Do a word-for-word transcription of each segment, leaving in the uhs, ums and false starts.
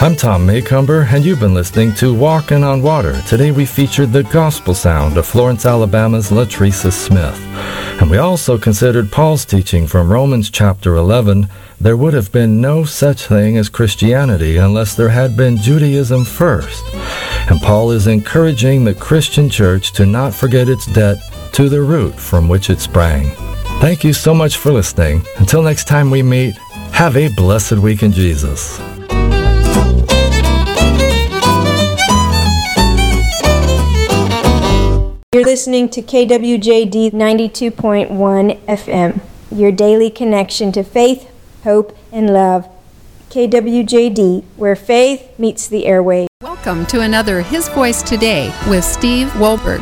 I'm Tom Maycumber, and you've been listening to Walking on Water. Today we featured the gospel sound of Florence, Alabama's Latresa Smith. And we also considered Paul's teaching from Romans chapter eleven. There would have been no such thing as Christianity unless there had been Judaism first. And Paul is encouraging the Christian church to not forget its debt to the root from which it sprang. Thank you so much for listening. Until next time we meet, have a blessed week in Jesus. You're listening to K W J D ninety-two point one F M, your daily connection to faith, hope, and love. K W J D, where faith meets the airwaves. Welcome to another His Voice Today with Steve Wohlberg.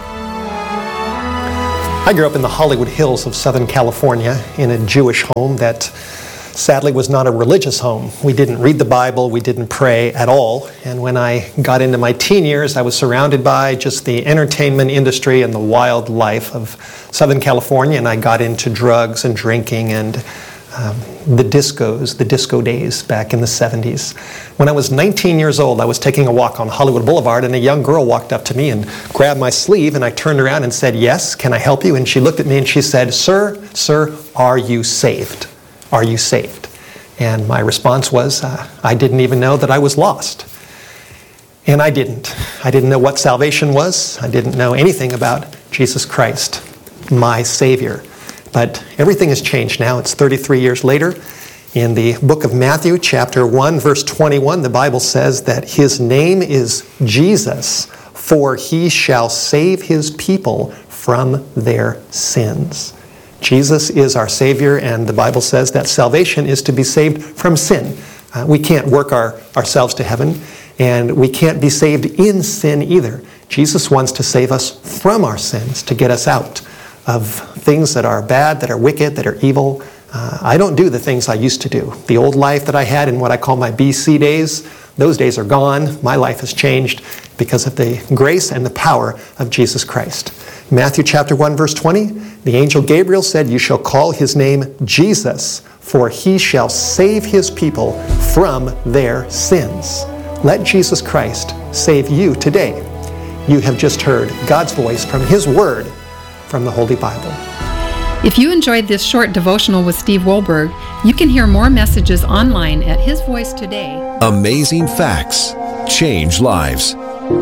I grew up in the Hollywood Hills of Southern California in a Jewish home that sadly was not a religious home. We didn't read the Bible, we didn't pray at all, and when I got into my teen years, I was surrounded by just the entertainment industry and the wild life of Southern California, and I got into drugs and drinking and um, the discos, the disco days back in the seventies. When I was nineteen years old, I was taking a walk on Hollywood Boulevard, and a young girl walked up to me and grabbed my sleeve, and I turned around and said, "Yes, can I help you?" And she looked at me and she said, "Sir, sir, are you saved? Are you saved?" And my response was, uh, I didn't even know that I was lost. And I didn't. I didn't know what salvation was. I didn't know anything about Jesus Christ, my Savior. But everything has changed now. It's thirty-three years later. In the book of Matthew, chapter one, verse twenty-one, the Bible says that His name is Jesus, for He shall save His people from their sins. Jesus is our Savior, and the Bible says that salvation is to be saved from sin. Uh, we can't work our, ourselves to heaven, and we can't be saved in sin either. Jesus wants to save us from our sins, to get us out of things that are bad, that are wicked, that are evil. Uh, I don't do the things I used to do. The old life that I had in what I call my B C days, those days are gone. My life has changed because of the grace and the power of Jesus Christ. Matthew chapter one, verse twenty, the angel Gabriel said, "You shall call His name Jesus, for He shall save His people from their sins." Let Jesus Christ save you today. You have just heard God's voice from His Word from the Holy Bible. If you enjoyed this short devotional with Steve Wohlberg, you can hear more messages online at His Voice Today. Amazing facts change lives.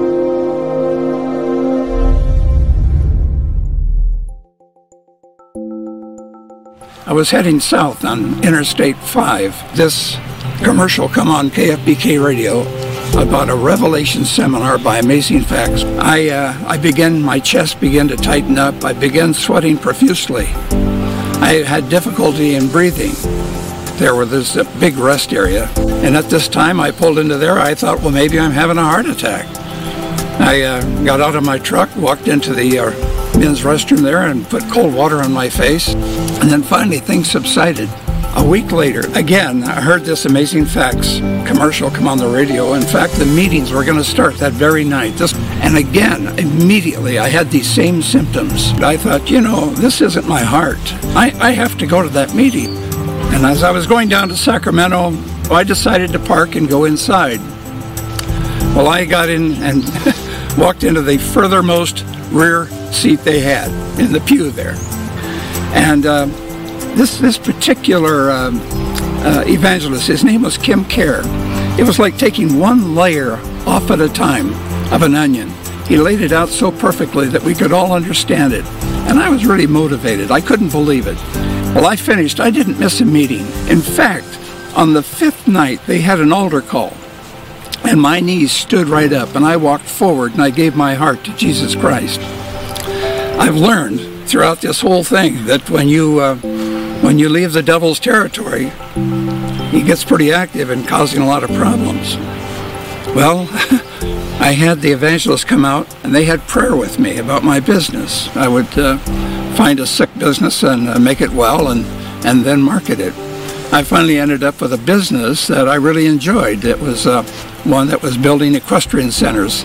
I was heading south on Interstate five. This commercial come on K F B K radio about a Revelation seminar by Amazing Facts. I uh, I began, my chest began to tighten up. I began sweating profusely. I had difficulty in breathing. There was this uh, big rest area, and at this time I pulled into there. I thought, well, maybe I'm having a heart attack. I uh, got out of my truck, walked into the uh, men's restroom there and put cold water on my face, and then finally things subsided. A week later, again, I heard this Amazing Facts commercial come on the radio. In fact, the meetings were going to start that very night. This, and again, immediately, I had these same symptoms. I thought, you know, this isn't my heart. I, I have to go to that meeting. And as I was going down to Sacramento, I decided to park and go inside. Well, I got in and walked into the furthermost rear seat they had in the pew there. And uh, this this particular um, uh, evangelist, his name was Kim Kerr. It was like taking one layer off at a time of an onion. He laid it out so perfectly that we could all understand it. And I was really motivated. I couldn't believe it. Well, I finished. I didn't miss a meeting. In fact, on the fifth night, they had an altar call. And my knees stood right up, and I walked forward, and I gave my heart to Jesus Christ. I've learned throughout this whole thing that when you uh, when you leave the devil's territory, he gets pretty active in causing a lot of problems. Well, I had the evangelists come out, and they had prayer with me about my business. I would uh, find a sick business and uh, make it well, and, and then market it. I finally ended up with a business that I really enjoyed. It was uh, one that was building equestrian centers.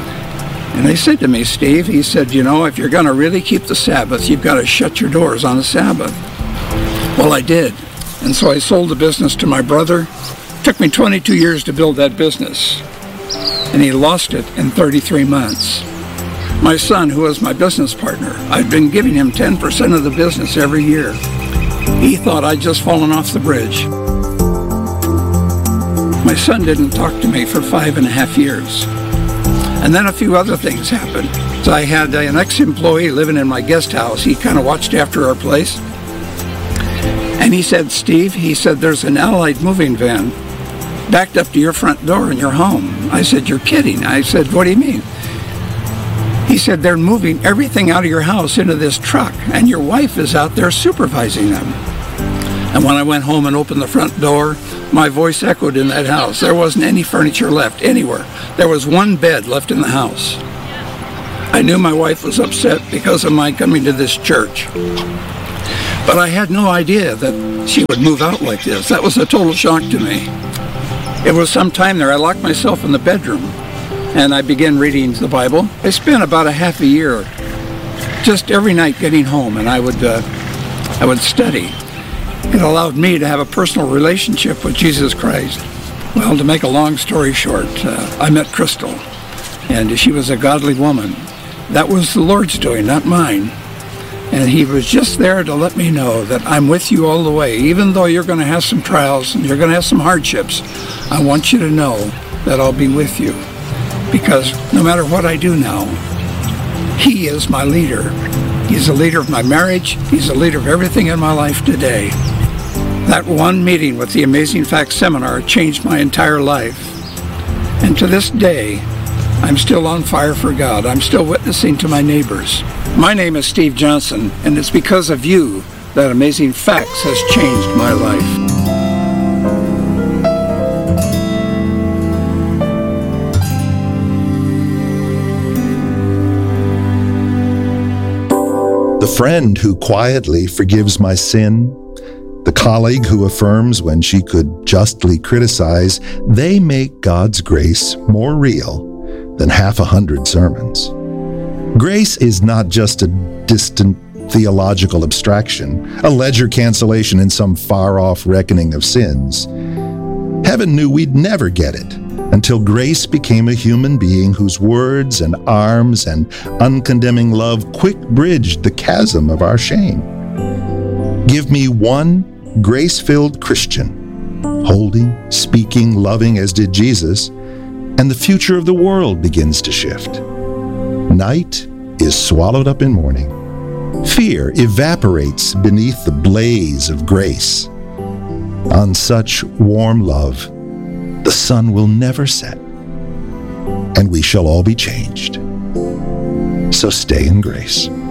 And they said to me, Steve, he said, you know, if you're going to really keep the Sabbath, you've got to shut your doors on the Sabbath. Well, I did. And so I sold the business to my brother. took me twenty-two years to build that business, and he lost it in thirty-three months. My son, who was my business partner, I'd been giving him ten percent of the business every year. He thought I'd just fallen off the bridge. My son didn't talk to me for five and a half years. And then a few other things happened. So I had an ex-employee living in my guest house. He kind of watched after our place. And he said, Steve, he said, there's an Allied moving van backed up to your front door in your home. I said, you're kidding. I said, what do you mean? He said, they're moving everything out of your house into this truck, and your wife is out there supervising them. And when I went home and opened the front door, my voice echoed in that house. There wasn't any furniture left anywhere. There was one bed left in the house. I knew my wife was upset because of my coming to this church. But I had no idea that she would move out like this. That was a total shock to me. It was some time there. I locked myself in the bedroom, and I began reading the Bible. I spent about a half a year just every night getting home, and I would, uh, I would study. It allowed me to have a personal relationship with Jesus Christ. Well, to make a long story short, uh, I met Crystal, and she was a godly woman. That was the Lord's doing, not mine. And he was just there to let me know that I'm with you all the way. Even though you're going to have some trials and you're going to have some hardships, I want you to know that I'll be with you. Because no matter what I do now, he is my leader. He's the leader of my marriage. He's the leader of everything in my life today. That one meeting with the Amazing Facts Seminar changed my entire life. And to this day, I'm still on fire for God. I'm still witnessing to my neighbors. My name is Steve Johnson, and it's because of you that Amazing Facts has changed my life. The friend who quietly forgives my sin, the colleague who affirms when she could justly criticize, they make God's grace more real than half a hundred sermons. Grace is not just a distant theological abstraction, a ledger cancellation in some far-off reckoning of sins. Heaven knew we'd never get it until grace became a human being whose words and arms and uncondemning love quick bridged the chasm of our shame. Give me one grace-filled Christian, holding, speaking, loving as did Jesus, and the future of the world begins to shift. Night is swallowed up in morning. Fear evaporates beneath the blaze of grace. On such warm love, the sun will never set, and we shall all be changed. So stay in grace.